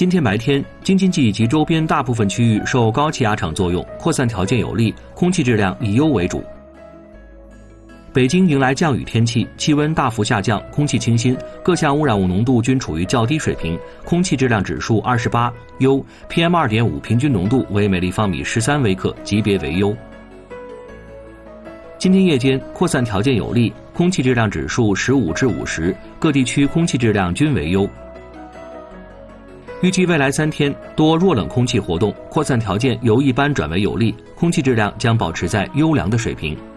今天白天，京津冀及周边大部分区域受高气压场作用，扩散条件有利，空气质量以优为主。北京迎来降雨天气，气温大幅下降，空气清新，各项污染物浓度均处于较低水平，空气质量指数28，优 ，PM2.5 平均浓度为每立方米13微克，级别为优。今天夜间，扩散条件有利，空气质量指数15至50，各地区空气质量均为优。预计未来3天多弱冷空气活动，扩散条件由一般转为有利，空气质量将保持在优良的水平。